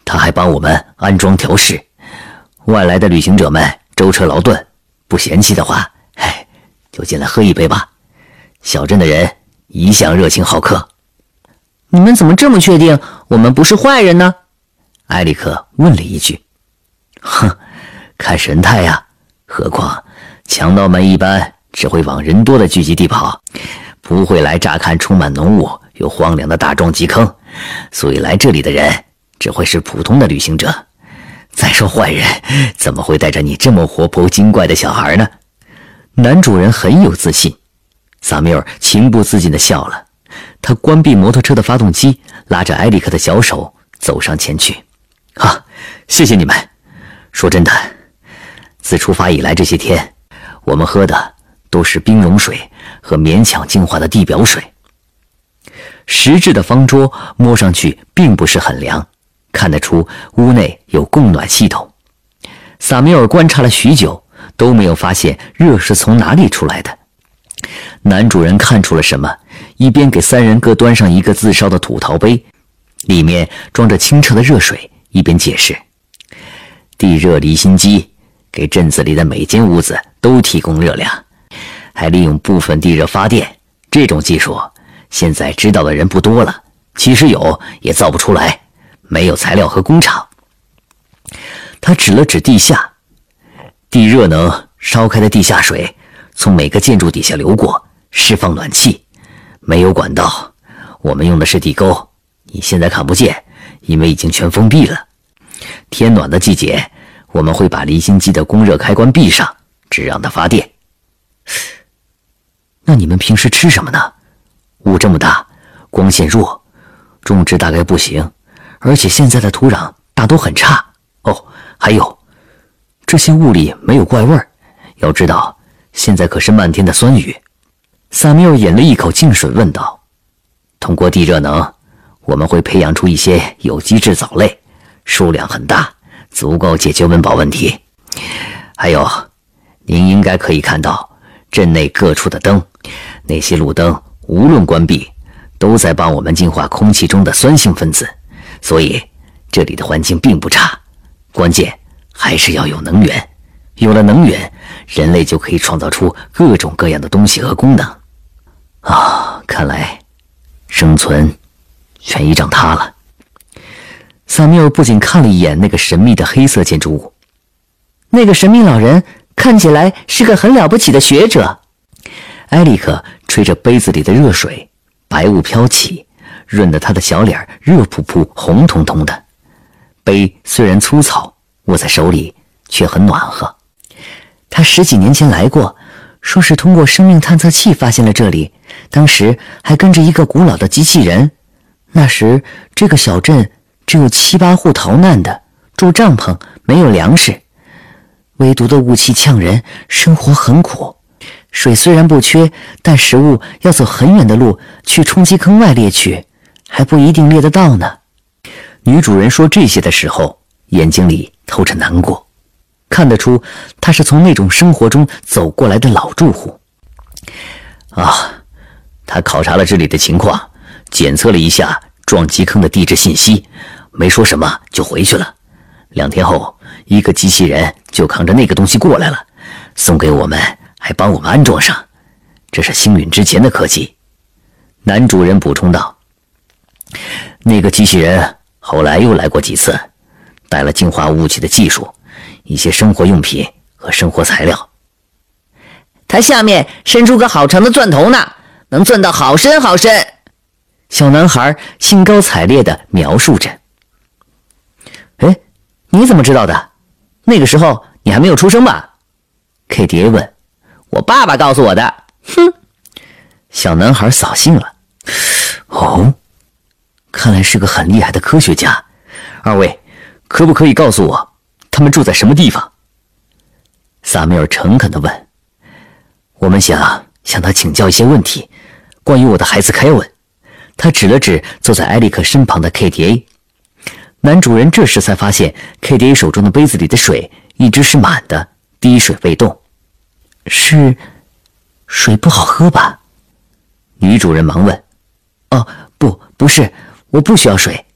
他还帮我们安装调试。外来的旅行者们舟车劳顿，不嫌弃的话，就进来喝一杯吧。小镇的人一向热情好客。 你们怎么这么确定我们不是坏人呢？ 埃里克问了一句。看神态呀，何况强盗们一般只会往人多的聚集地跑，不会来乍看充满浓雾又荒凉的大撞击坑，所以来这里的人只会是普通的旅行者。再说坏人怎么会带着你这么活泼精怪的小孩呢？男主人很有自信。萨缪尔情不自禁地笑了，他关闭摩托车的发动机，拉着埃里克的小手走上前去。谢谢你们。说真的，自出发以来这些天，我们喝的都是冰融水和勉强净化的地表水。石质的方桌摸上去并不是很凉，看得出屋内有供暖系统。萨缪尔观察了许久，都没有发现热是从哪里出来的。男主人看出了什么，一边给3人各端上一个自烧的土陶杯，里面装着清澈的热水，一边解释：地热离心机给镇子里的每间屋子都提供热量，还利用部分地热发电。这种技术现在知道的人不多了，其实有也造不出来，没有材料和工厂。他指了指地下，地热能烧开的地下水从每个建筑底下流过，释放暖气，没有管道，我们用的是地沟，你现在看不见，因为已经全封闭了。天暖的季节，我们会把离心机的供热开关闭上，只让它发电。那你们平时吃什么呢？雾这么大，光线弱，种植大概不行，而且现在的土壤大都很差。还有，这些雾里没有怪味儿，要知道现在可是漫天的酸雨。萨缪尔咽了一口净水问道：通过地热能，我们会培养出一些有机质藻类，数量很大，足够解决温饱问题。还有，您应该可以看到镇内各处的灯，那些路灯无论关闭，都在帮我们净化空气中的酸性分子，所以这里的环境并不差。关键还是要有能源，有了能源，人类就可以创造出各种各样的东西和功能。看来生存全依仗它了。萨缪尔不仅看了一眼那个神秘的黑色建筑物， 那个神秘老人看起来是个很了不起的学者。 埃里克吹着杯子里的热水，白雾飘起，润得他的小脸热扑扑、红彤彤的。杯虽然粗糙，握在手里却很暖和。他10几年前来过，说是通过生命探测器发现了这里，当时还跟着一个古老的机器人。那时这个小镇只有7、8户逃难的，住帐篷，没有粮食，唯独的雾气呛人，生活很苦。水虽然不缺，但食物要走很远的路去冲击坑外猎取，还不一定猎得到呢。女主人说这些的时候，眼睛里透着难过，看得出她是从那种生活中走过来的老住户。她考察了这里的情况，检测了一下撞击坑的地质信息，没说什么就回去了。2天后，一个机器人就扛着那个东西过来了，送给我们，还帮我们安装上。这是星陨之前的科技。男主人补充道。那个机器人后来又来过几次，带了净化雾气的技术，一些生活用品和生活材料。 它下面伸出个好长的钻头呢，能钻到好深好深。 小男孩兴高采烈地描述着。你怎么知道的？那个时候你还没有出生吧？KDA 问。 我爸爸告诉我的。 小男孩扫兴了。看来是个很厉害的科学家。2位，可不可以告诉我，他们住在什么地方？萨缪尔诚恳地问。我们想向他请教一些问题，关于我的孩子凯文。他指了指坐在埃里克身旁的 KDA。男主人这时才发现 KDA 手中的杯子里的水一直是满的，滴水未动。是水不好喝吧？女主人忙问。不是，我不需要水，